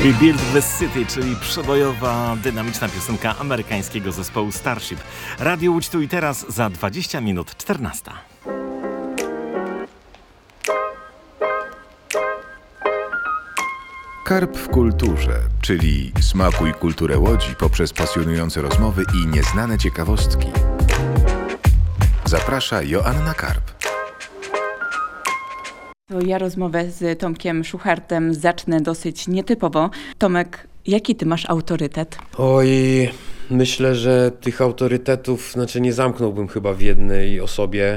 Rebuild the City, czyli przebojowa, dynamiczna piosenka amerykańskiego zespołu Starship. Radio Łódź tu i teraz za 20 minut 14. Karp w kulturze, czyli smakuj kulturę Łodzi poprzez pasjonujące rozmowy i nieznane ciekawostki. Zaprasza Joanna Karp. To ja rozmowę z Tomkiem Szuchartem zacznę dosyć nietypowo. Tomek, jaki ty masz autorytet? Oj, myślę, że tych autorytetów, nie zamknąłbym chyba w jednej osobie,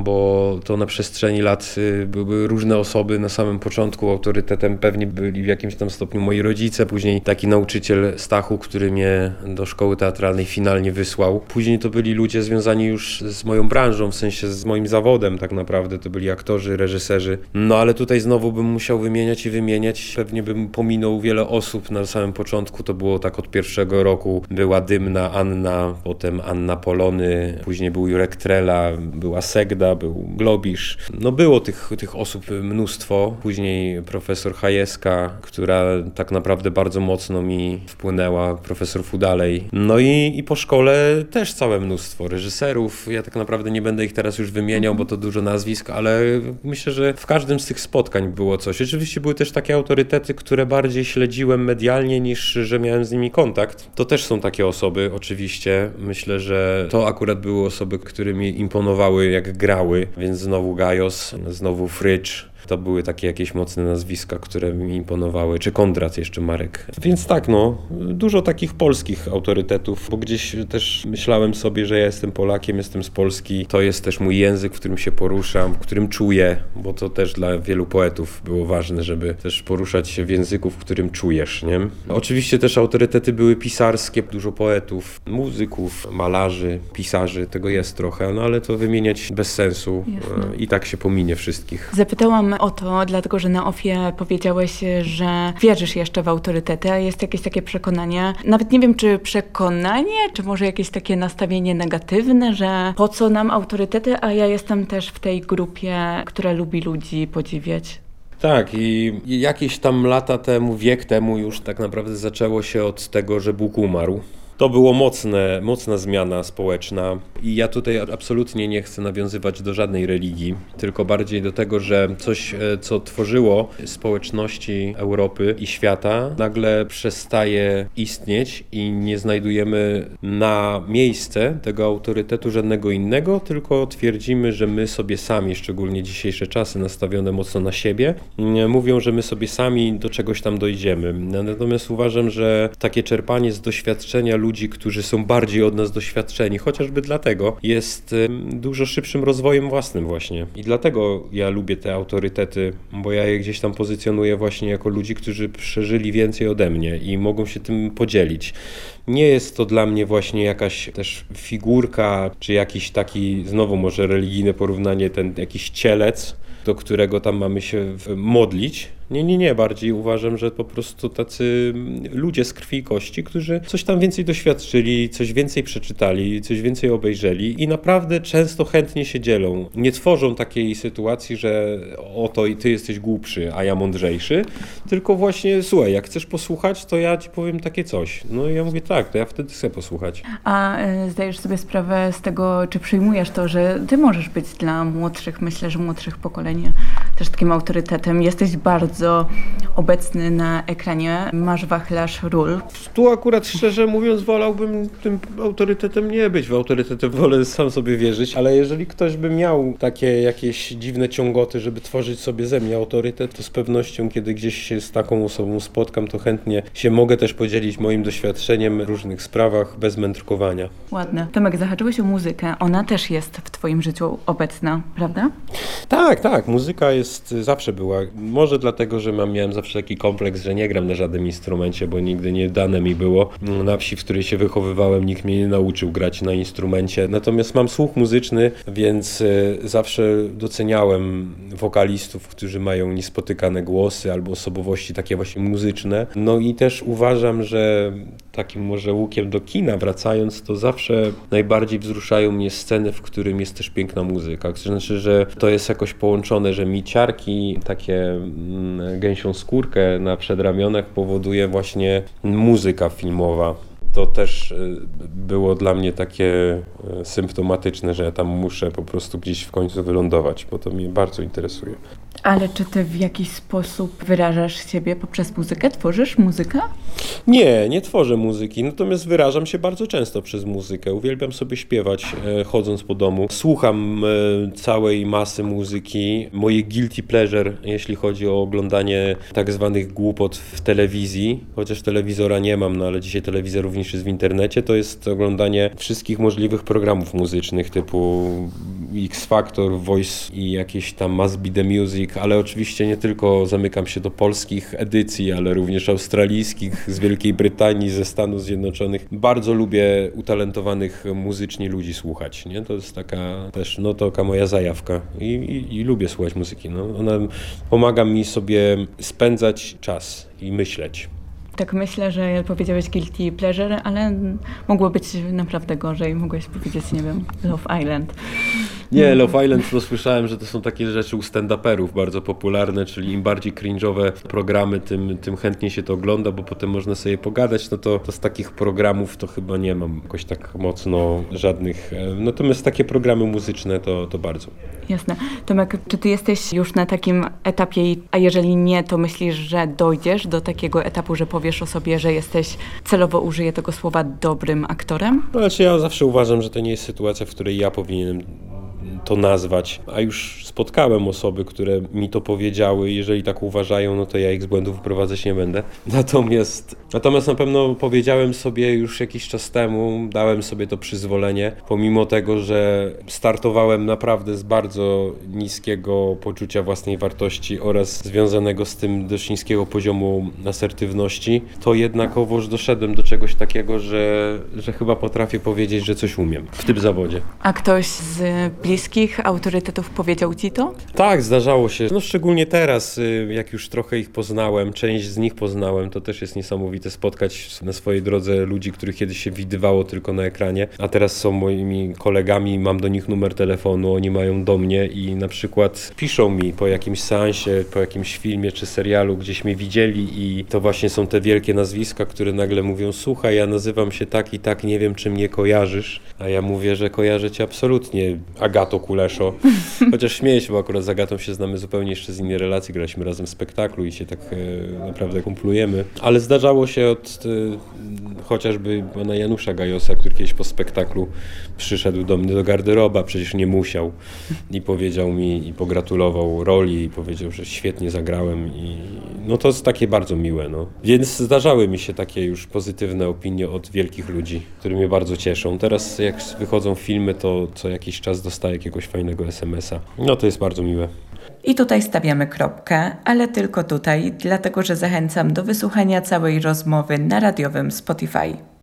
bo to na przestrzeni lat były różne osoby. Na samym początku autorytetem pewnie byli w jakimś tam stopniu moi rodzice, później taki nauczyciel Stachu, który mnie do szkoły teatralnej finalnie wysłał. Później to byli ludzie związani już z moją branżą, w sensie z moim zawodem tak naprawdę, to byli aktorzy, reżyserzy. No ale tutaj znowu bym musiał wymieniać i wymieniać, pewnie bym pominął wiele osób. Na samym początku to było tak od pierwszego roku, była Dymna Anna, potem Anna Polony, później był Jurek Trela, była Segda, był Globisz. No było tych osób mnóstwo. Później profesor Hajeska, która tak naprawdę bardzo mocno mi wpłynęła, profesor Fudalej. No i po szkole też całe mnóstwo reżyserów. Ja tak naprawdę nie będę ich teraz już wymieniał, bo to dużo nazwisk, ale myślę, że w każdym z tych spotkań było coś. Oczywiście były też takie autorytety, które bardziej śledziłem medialnie niż że miałem z nimi kontakt. To też są takie osoby, oczywiście. Myślę, że to akurat były osoby, które mi imponowały jak grały, więc znowu Gajos, znowu Frycz. To były takie jakieś mocne nazwiska, które mi imponowały, czy Kondrat jeszcze, Marek. Więc tak, dużo takich polskich autorytetów, bo gdzieś też myślałem sobie, że ja jestem Polakiem, jestem z Polski. To jest też mój język, w którym się poruszam, w którym czuję, bo to też dla wielu poetów było ważne, żeby też poruszać się w języku, w którym czujesz, nie? Oczywiście też autorytety były pisarskie, dużo poetów, muzyków, malarzy, pisarzy, tego jest trochę, ale to wymieniać bez sensu. Jasne. I tak się pominie wszystkich. Zapytałam o to, dlatego że na OFIE powiedziałeś, że wierzysz jeszcze w autorytety, a jest jakieś takie przekonanie, nawet nie wiem czy przekonanie, czy może jakieś takie nastawienie negatywne, że po co nam autorytety, a ja jestem też w tej grupie, która lubi ludzi podziwiać. Tak, i jakieś tam lata temu, wiek temu już tak naprawdę zaczęło się od tego, że Bóg umarł. To było mocna zmiana społeczna i ja tutaj absolutnie nie chcę nawiązywać do żadnej religii, tylko bardziej do tego, że coś, co tworzyło społeczności Europy i świata, nagle przestaje istnieć i nie znajdujemy na miejsce tego autorytetu żadnego innego, tylko twierdzimy, że my sobie sami, szczególnie dzisiejsze czasy nastawione mocno na siebie, mówią, że my sobie sami do czegoś tam dojdziemy. Natomiast uważam, że takie czerpanie z doświadczenia ludzi, którzy są bardziej od nas doświadczeni, chociażby dlatego jest dużo szybszym rozwojem własnym właśnie. I dlatego ja lubię te autorytety, bo ja je gdzieś tam pozycjonuję właśnie jako ludzi, którzy przeżyli więcej ode mnie i mogą się tym podzielić. Nie jest to dla mnie właśnie jakaś też figurka, czy jakiś taki, znowu może religijne porównanie, ten jakiś cielec, do którego tam mamy się modlić. Nie, bardziej uważam, że po prostu tacy ludzie z krwi i kości, którzy coś tam więcej doświadczyli, coś więcej przeczytali, coś więcej obejrzeli i naprawdę często chętnie się dzielą. Nie tworzą takiej sytuacji, że oto i ty jesteś głupszy, a ja mądrzejszy, tylko właśnie słuchaj, jak chcesz posłuchać, to ja ci powiem takie coś. No i ja mówię tak, to ja wtedy chcę posłuchać. A zdajesz sobie sprawę z tego, czy przyjmujesz to, że ty możesz być dla młodszych, myślę, że młodszych pokolenia też takim autorytetem. Jesteś bardzo obecny na ekranie, masz wachlarz ról. Tu akurat szczerze mówiąc wolałbym tym autorytetem nie być. W autorytetem wolę sam sobie wierzyć, ale jeżeli ktoś by miał takie jakieś dziwne ciągoty, żeby tworzyć sobie ze mnie autorytet, to z pewnością kiedy gdzieś się z taką osobą spotkam, to chętnie się mogę też podzielić moim doświadczeniem w różnych sprawach bez mędrkowania. Ładne. Tomek, zahaczyłeś o muzykę. Ona też jest w twoim życiu obecna, prawda? Tak. Muzyka zawsze była. Może dlatego, że miałem zawsze taki kompleks, że nie gram na żadnym instrumencie, bo nigdy nie dane mi było. Na wsi, w której się wychowywałem, nikt mnie nie nauczył grać na instrumencie. Natomiast mam słuch muzyczny, więc zawsze doceniałem wokalistów, którzy mają niespotykane głosy albo osobowości takie właśnie muzyczne. No i też uważam, że takim może łukiem do kina wracając, to zawsze najbardziej wzruszają mnie sceny, w którym jest też piękna muzyka. To znaczy, że to jest jakoś połączone, że mi ciarki, takie gęsią skórkę na przedramionach powoduje właśnie muzyka filmowa. To też było dla mnie takie symptomatyczne, że ja tam muszę po prostu gdzieś w końcu wylądować, bo to mnie bardzo interesuje. Ale czy ty w jakiś sposób wyrażasz siebie poprzez muzykę? Tworzysz muzykę? Nie tworzę muzyki, natomiast wyrażam się bardzo często przez muzykę. Uwielbiam sobie śpiewać, chodząc po domu. Słucham całej masy muzyki. Moje guilty pleasure, jeśli chodzi o oglądanie tak zwanych głupot w telewizji, chociaż telewizora nie mam, no ale dzisiaj telewizja również jest w internecie, to jest oglądanie wszystkich możliwych programów muzycznych typu X Factor, Voice i jakieś tam Must Be The Music, ale oczywiście nie tylko zamykam się do polskich edycji, ale również australijskich, z Wielkiej Brytanii, ze Stanów Zjednoczonych. Bardzo lubię utalentowanych muzycznie ludzi słuchać, nie? To jest taka też, taka moja zajawka i lubię słuchać muzyki, no. Ona pomaga mi sobie spędzać czas i myśleć. Tak myślę, że powiedziałeś guilty pleasure, ale mogło być naprawdę gorzej. Mogłeś powiedzieć, nie wiem, Love Island. Nie, Love Island to słyszałem, że to są takie rzeczy u stand-uperów bardzo popularne, czyli im bardziej cringe'owe programy, tym chętniej się to ogląda, bo potem można sobie pogadać. No to z takich programów to chyba nie mam jakoś tak mocno żadnych. Natomiast takie programy muzyczne to bardzo. Jasne. Tomek, czy ty jesteś już na takim etapie, a jeżeli nie, to myślisz, że dojdziesz do takiego etapu, że powiesz o sobie, że jesteś, celowo użyję tego słowa, dobrym aktorem? Znaczy ja zawsze uważam, że to nie jest sytuacja, w której ja powinienem to nazwać, a już spotkałem osoby, które mi to powiedziały. Jeżeli tak uważają, no to ja ich z błędów wyprowadzać nie będę. Natomiast na pewno powiedziałem sobie już jakiś czas temu, dałem sobie to przyzwolenie, pomimo tego, że startowałem naprawdę z bardzo niskiego poczucia własnej wartości oraz związanego z tym dość niskiego poziomu asertywności, to jednakowoż doszedłem do czegoś takiego, że chyba potrafię powiedzieć, że coś umiem w tym zawodzie. A ktoś z bliskich autorytetów powiedział ci to? Tak, zdarzało się. No szczególnie teraz, jak już trochę ich poznałem, część z nich poznałem, to też jest niesamowite spotkać na swojej drodze ludzi, których kiedyś się widywało tylko na ekranie, a teraz są moimi kolegami, mam do nich numer telefonu, oni mają do mnie i na przykład piszą mi po jakimś seansie, po jakimś filmie czy serialu, gdzieś mnie widzieli i to właśnie są te wielkie nazwiska, które nagle mówią: słuchaj, ja nazywam się tak i tak, nie wiem, czy mnie kojarzysz, a ja mówię, że kojarzę cię absolutnie, Agato Kuleszo. Chociaż śmieję się, bo akurat z Agatą się znamy zupełnie jeszcze z innej relacji, graliśmy razem w spektaklu i się tak naprawdę kumplujemy. Ale zdarzało się od chociażby pana Janusza Gajosa, który kiedyś po spektaklu przyszedł do mnie do garderoba, przecież nie musiał, i powiedział mi i pogratulował roli i powiedział, że świetnie zagrałem i no to jest takie bardzo miłe, no. Więc zdarzały mi się takie już pozytywne opinie od wielkich ludzi, które mnie bardzo cieszą. Teraz jak wychodzą filmy, to co jakiś czas dostaję jakiegoś fajnego SMS-a. No to jest bardzo miłe. I tutaj stawiamy kropkę, ale tylko tutaj, dlatego że zachęcam do wysłuchania całej rozmowy na radiowym Spotify.